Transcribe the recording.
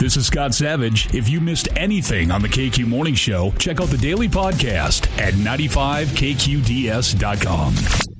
This is Scott Savage. If you missed anything on the KQ Morning Show, check out the daily podcast at 95kqds.com.